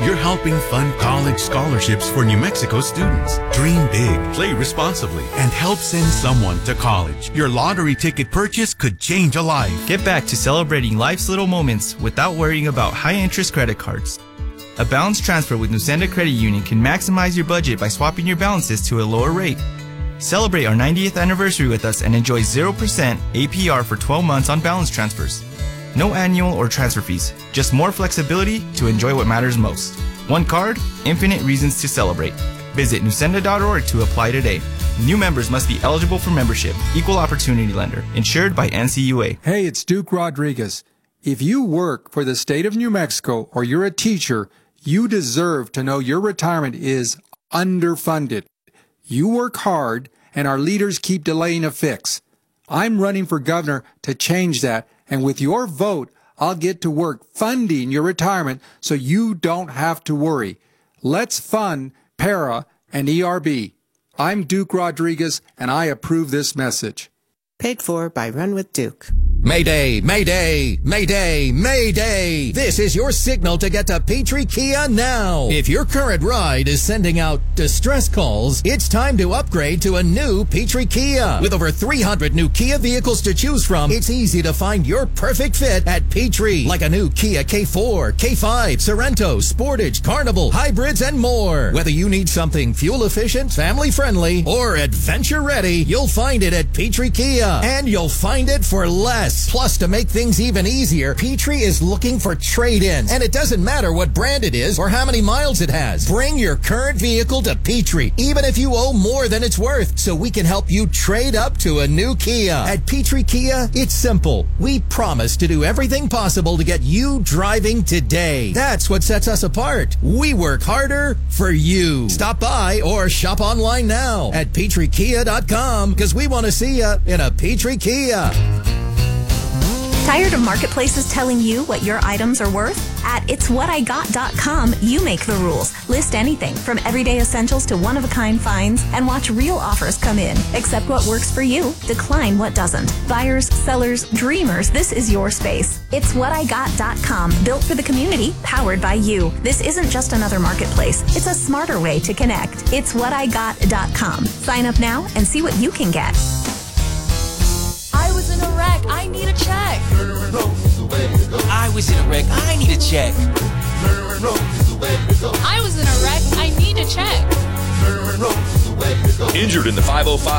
you're helping fund college scholarships for New Mexico students. Dream big, play responsibly, and help send someone to college. Your lottery ticket purchase could change a life. Get back to celebrating life's little moments without worrying about high-interest credit cards. A balance transfer with Nusenda Credit Union can maximize your budget by swapping your balances to a lower rate. Celebrate our 90th anniversary with us and enjoy 0% APR for 12 months on balance transfers. No annual or transfer fees, just more flexibility to enjoy what matters most. One card, infinite reasons to celebrate. Visit nusenda.org to apply today. New members must be eligible for membership. Equal opportunity lender. Insured by NCUA. Hey, it's Duke Rodriguez. If you work for the state of New Mexico or you're a teacher, you deserve to know your retirement is underfunded. You work hard, and our leaders keep delaying a fix. I'm running for governor to change that, and with your vote, I'll get to work funding your retirement so you don't have to worry. Let's fund PARA and ERB. I'm Duke Rodriguez, and I approve this message. Paid for by Run with Duke. Mayday, Mayday, Mayday, Mayday. This is your signal to get to Petrie Kia now. If your current ride is sending out distress calls, it's time to upgrade to a new Petrie Kia. With over 300 new Kia vehicles to choose from, it's easy to find your perfect fit at Petrie. Like a new Kia K4, K5, Sorento, Sportage, Carnival, hybrids, and more. Whether you need something fuel efficient, family friendly, or adventure ready, you'll find it at Petrie Kia. And you'll find it for less. Plus, to make things even easier, Petrie is looking for trade-ins. And it doesn't matter what brand it is or how many miles it has. Bring your current vehicle to Petrie, even if you owe more than it's worth, so we can help you trade up to a new Kia. At Petrie Kia, it's simple. We promise to do everything possible to get you driving today. That's what sets us apart. We work harder for you. Stop by or shop online now at PetrieKia.com, because we want to see you in a Petrie Kia. Tired of marketplaces telling you what your items are worth? At itswhatigot.com, you make the rules. List anything from everyday essentials to one-of-a-kind finds and watch real offers come in. Accept what works for you. Decline what doesn't. Buyers, sellers, dreamers, this is your space. Itswhatigot.com, built for the community, powered by you. This isn't just another marketplace. It's a smarter way to connect. Itswhatigot.com. Sign up now and see what you can get. I was in a wreck. I need a check. I was in a wreck. I need a check. I was in a wreck. I need a check. Injured in the 505